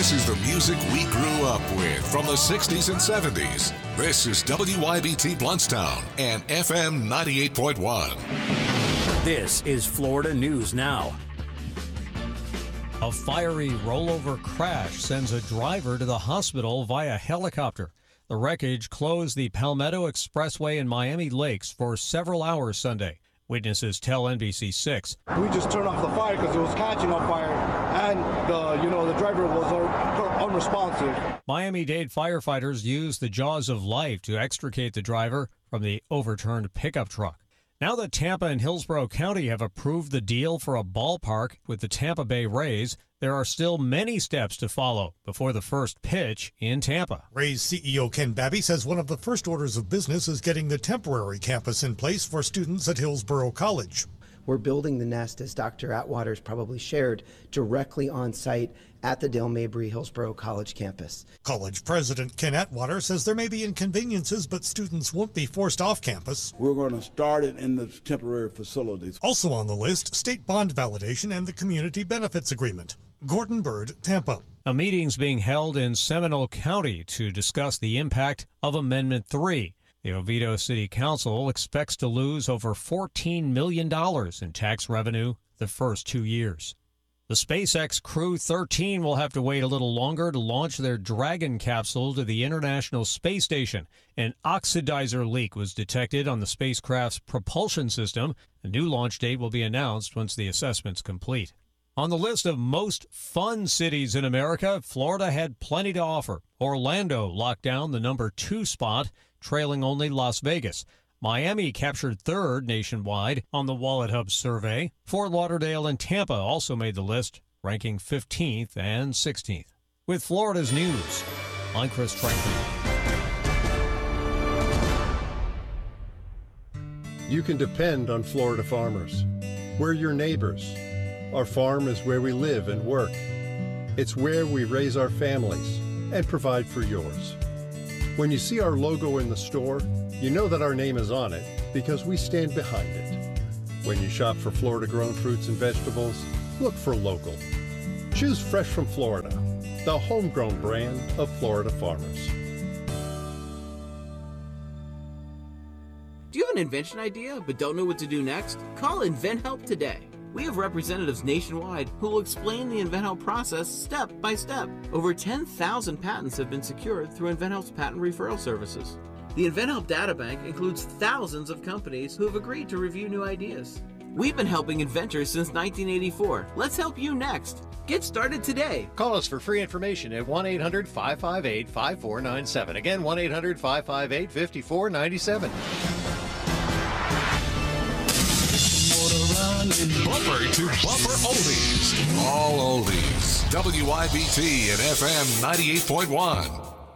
This is the music we grew up with from the 60s and 70s. This is WYBT Bluntstown and FM 98.1. This is Florida News Now. A fiery rollover crash sends a driver to the hospital via helicopter. The wreckage closed the Palmetto Expressway in Miami Lakes for several hours Sunday. Witnesses tell NBC6. We just turned off the fire because it was catching on fire, and the driver was unresponsive. Miami-Dade firefighters used the jaws of life to extricate the driver from the overturned pickup truck. Now that Tampa and Hillsborough County have approved the deal for a ballpark with the Tampa Bay Rays, there are still many steps to follow before the first pitch in Tampa. Rays CEO Ken Babby says one of the first orders of business is getting the temporary campus in place for students at Hillsborough College. We're building the nest, as Dr. Atwater's probably shared, directly on site at the Dale Mabry Hillsborough College campus. College President Ken Atwater says there may be inconveniences, but students won't be forced off campus. We're going to start it in the temporary facilities. Also on the list, state bond validation and the community benefits agreement. Gordon Bird, Tampa. A meeting's being held in Seminole County to discuss the impact of Amendment 3. The Oviedo City Council expects to lose over $14 million in tax revenue the first 2 years. The SpaceX Crew 13 will have to wait a little longer to launch their Dragon capsule to the International Space Station. An oxidizer leak was detected on the spacecraft's propulsion system. The new launch date will be announced once the assessment's complete. On the list of most fun cities in America, Florida had plenty to offer. Orlando locked down the number 2 spot, trailing only Las Vegas. Miami captured 3rd nationwide on the Wallet Hub survey. Fort Lauderdale and Tampa also made the list, ranking 15th and 16th. With Florida's news, I'm Chris Franklin. You can depend on Florida farmers. We're your neighbors. Our farm is where we live and work. It's where we raise our families and provide for yours. When you see our logo in the store, you know that our name is on it because we stand behind it. When you shop for Florida-grown fruits and vegetables, look for local. Choose Fresh from Florida, the homegrown brand of Florida farmers. Do you have an invention idea but don't know what to do next? Call InventHelp today. We have representatives nationwide who will explain the InventHelp process step by step. Over 10,000 patents have been secured through InventHelp's patent referral services. The InventHelp databank includes thousands of companies who have agreed to review new ideas. We've been helping inventors since 1984. Let's help you next. Get started today. Call us for free information at 1-800-558-5497. Again, 1-800-558-5497. Bumper to bumper oldies. All oldies. WYBT and FM 98.1.